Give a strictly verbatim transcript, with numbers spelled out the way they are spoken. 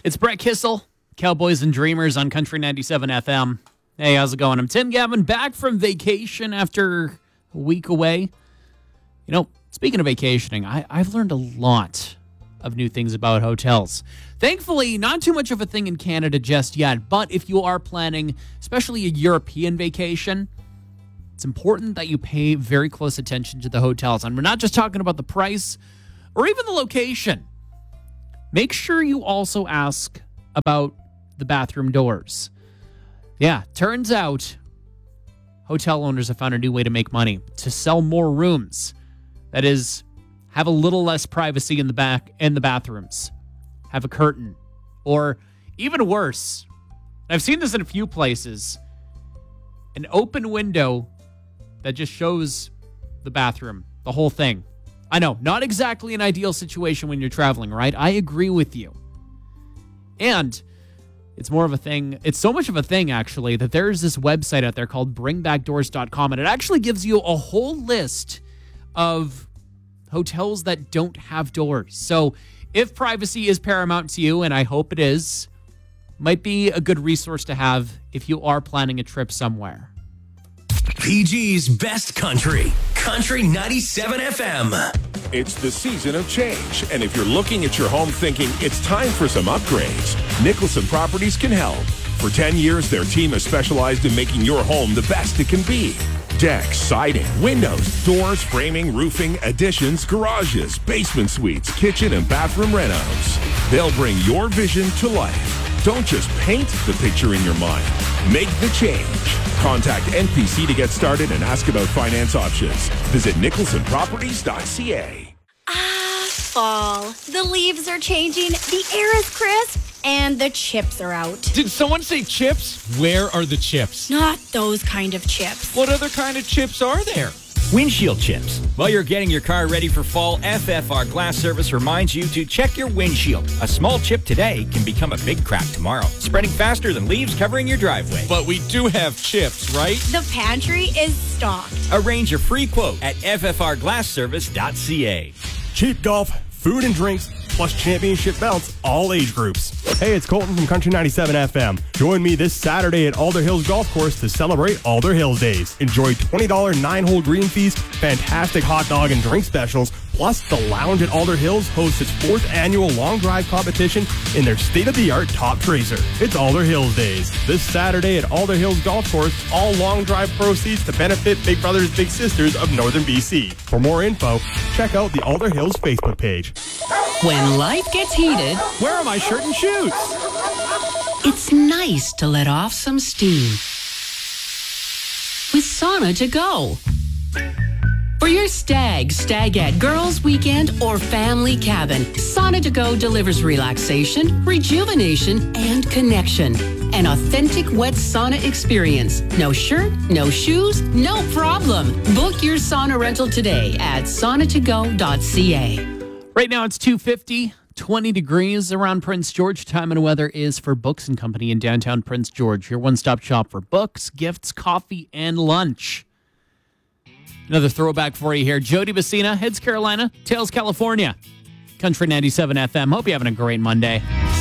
It's Brett Kissel, Cowboys and Dreamers on Country ninety-seven F M. Hey, how's it going? I'm Tim Gavin, back from vacation after a week away. You know, speaking of vacationing, I, I've learned a lot of new things about hotels. Thankfully, not too much of a thing in Canada just yet, but if you are planning, especially a European vacation, it's important that you pay very close attention to the hotels. And we're not just talking about the price or even the location. Make sure you also ask about the bathroom doors. Yeah, turns out hotel owners have found a new way to make money, to sell more rooms. That is, have a little less privacy in the back in the bathrooms. Have a curtain. Or even worse, I've seen this in a few places, an open window that just shows the bathroom, the whole thing. I know, not exactly an ideal situation when you're traveling, right? I agree with you. And it's more of a thing. It's so much of a thing, actually, that there's this website out there called bring back doors dot com, and it actually gives you a whole list of hotels that don't have doors. So if privacy is paramount to you, and I hope it is, might be a good resource to have if you are planning a trip somewhere. P G's Best Country, Country ninety-seven F M. It's the season of change, and if you're looking at your home thinking it's time for some upgrades, Nicholson Properties can help. For ten years, their team has specialized in making your home the best it can be. Decks, siding, windows, doors, framing, roofing, additions, garages, basement suites, kitchen and bathroom renos. They'll bring your vision to life. Don't just paint the picture in your mind. Make the change. Contact N P C to get started and ask about finance options. Visit nicholson properties dot c a. Ah, fall. The leaves are changing, the air is crisp, and the chips are out. Did someone say chips? Where are the chips? Not those kind of chips. What other kind of chips are there? Windshield chips. While you're getting your car ready for fall, F F R Glass Service reminds you to check your windshield. A small chip today can become a big crack tomorrow, spreading faster than leaves covering your driveway. But we do have chips, right? The pantry is stocked. Arrange your free quote at f f r glass service dot c a. Cheap golf, food and drinks, plus championship belts, all age groups. Hey, it's Colton from Country ninety-seven F M. Join me this Saturday at Alder Hills Golf Course to celebrate Alder Hills Days. Enjoy twenty dollars nine-hole green fees, fantastic hot dog and drink specials, plus the Lounge at Alder Hills hosts its fourth annual long drive competition in their state-of-the-art Top Tracer. It's Alder Hills Days. This Saturday at Alder Hills Golf Course, all long drive proceeds to benefit Big Brothers Big Sisters of Northern B C. For more info, check out the Alder Hills Facebook page. When life gets heated, Where are my shirt and shoes? it's nice to let off some steam with Sauna to Go. For your stag, stagette, girls' weekend, or family cabin, Sauna to Go delivers relaxation, rejuvenation, and connection. An authentic wet sauna experience. No shirt, no shoes, no problem. Book your sauna rental today at sauna to go dot c a. Right now it's two fifty, twenty degrees around Prince George. Time and weather is for Books and Company in downtown Prince George. Your one-stop shop for books, gifts, coffee, and lunch. Another throwback for you here. Jody Bassina, Heads Carolina, Tails California. Country ninety-seven F M. Hope you're having a great Monday.